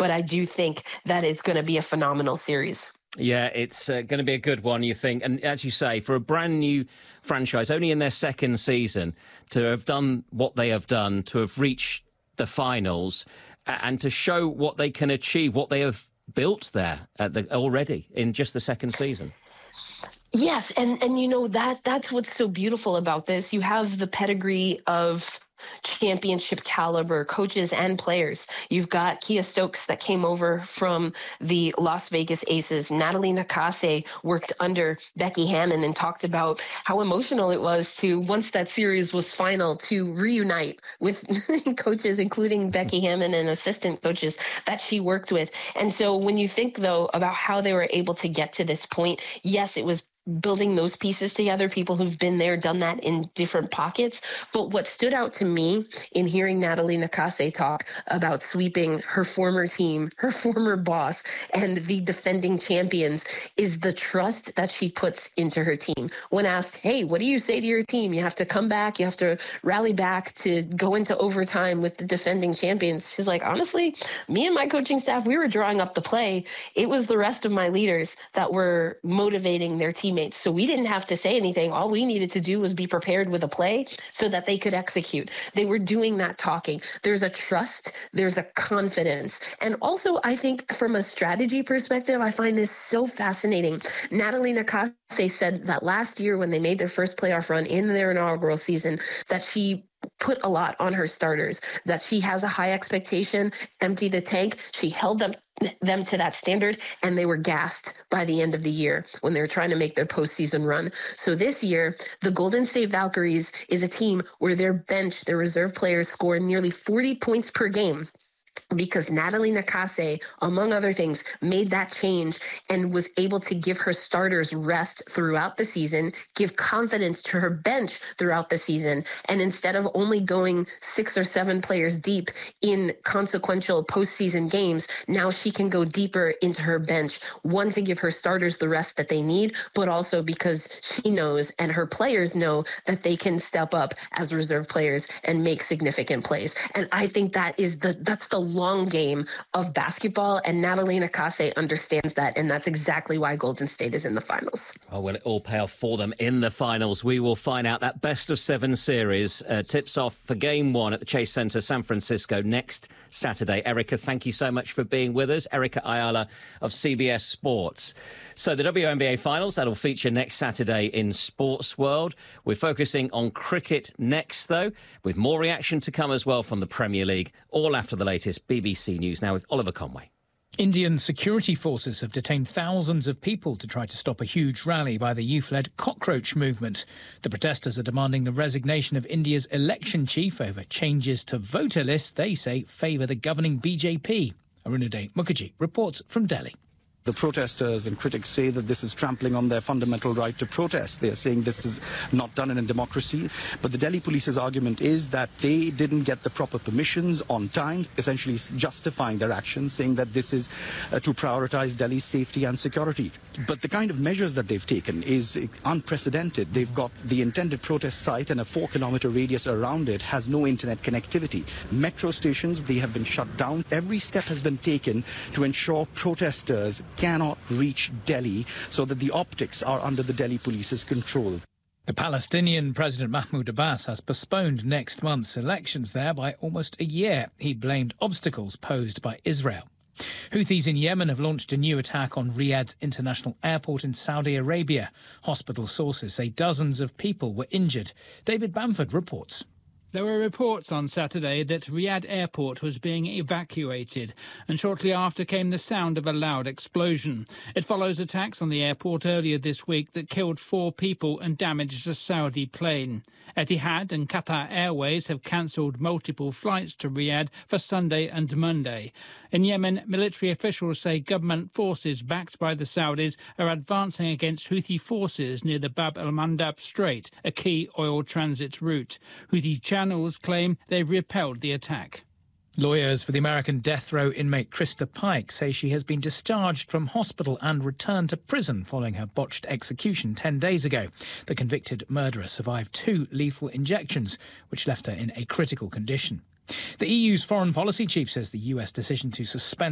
but I do think that it's going to be a phenomenal series. Yeah, it's going to be a good one, you think. And as you say, for a brand new franchise, only in their second season, to have done what they have done, to have reached the finals and to show what they can achieve, what they have built there already in just the second season. Yes, and you know, that's what's so beautiful about this. You have the pedigree of championship caliber coaches and players. You've got Kia Stokes that came over from the Las Vegas Aces. Natalie Nakase worked under Becky Hammon and talked about how emotional it was to, once that series was final, to reunite with coaches, including Becky Hammon and assistant coaches that she worked with. And so when you think, though, about how they were able to get to this point, yes, it was building those pieces together, people who've been there, done that in different pockets. But what stood out to me in hearing Natalie Nakase talk about sweeping her former team, her former boss, and the defending champions is the trust that she puts into her team. When asked, hey, what do you say to your team? You have to come back, you have to rally back to go into overtime with the defending champions. She's like, honestly, me and my coaching staff, we were drawing up the play. It was the rest of my leaders that were motivating their teammates. So we didn't have to say anything. All we needed to do was be prepared with a play so that they could execute. They were doing that talking. There's a trust, there's a confidence. And also, I think from a strategy perspective, I find this so fascinating. Natalie Nakase said that last year when they made their first playoff run in their inaugural season, that she put a lot on her starters, that she has a high expectation, empty the tank. She held them to that standard, and they were gassed by the end of the year when they were trying to make their postseason run. So this year, the Golden State Valkyries is a team where their bench, their reserve players, score nearly 40 points per game, because Natalie Nakase, among other things, made that change and was able to give her starters rest throughout the season, give confidence to her bench throughout the season. And instead of only going 6 or 7 players deep in consequential postseason games, now she can go deeper into her bench, one, to give her starters the rest that they need, but also because she knows and her players know that they can step up as reserve players and make significant plays. And I think that's the long game of basketball, and Natalie Nakase understands that, and that's exactly why Golden State is in the finals. Oh, will it all pay off for them in the finals? We will find out. That best-of-7 series tips off for Game 1 at the Chase Center, San Francisco, next Saturday. Erica, thank you so much for being with us. Erica Ayala of CBS Sports. So the WNBA Finals, that'll feature next Saturday in Sports World. We're focusing on cricket next, though, with more reaction to come as well from the Premier League, all after the latest BBC News now with Oliver Conway. Indian security forces have detained thousands of people to try to stop a huge rally by the youth-led Cockroach movement. The protesters are demanding the resignation of India's election chief over changes to voter lists they say favour the governing BJP. Arunaday Mukherjee reports from Delhi. The protesters and critics say that this is trampling on their fundamental right to protest. They are saying this is not done in a democracy. But the Delhi police's argument is that they didn't get the proper permissions on time, essentially justifying their actions, saying that this is to prioritize Delhi's safety and security. But the kind of measures that they've taken is unprecedented. They've got the intended protest site and a 4-kilometer radius around it has no internet connectivity. Metro stations, they have been shut down. Every step has been taken to ensure protesters cannot reach Delhi so that the optics are under the Delhi police's control. The Palestinian President Mahmoud Abbas has postponed next month's elections there by almost a year. He blamed obstacles posed by Israel. Houthis in Yemen have launched a new attack on Riyadh's international airport in Saudi Arabia. Hospital sources say dozens of people were injured. David Bamford reports. There were reports on Saturday that Riyadh Airport was being evacuated, and shortly after came the sound of a loud explosion. It follows attacks on the airport earlier this week that killed 4 people and damaged a Saudi plane. Etihad and Qatar Airways have cancelled multiple flights to Riyadh for Sunday and Monday. In Yemen, military officials say government forces backed by the Saudis are advancing against Houthi forces near the Bab el-Mandab Strait, a key oil transit route. Houthi channels claim they've repelled the attack. Lawyers for the American death row inmate Krista Pike say she has been discharged from hospital and returned to prison following her botched execution 10 days ago. The convicted murderer survived 2 lethal injections, which left her in a critical condition. The EU's foreign policy chief says the US decision to suspend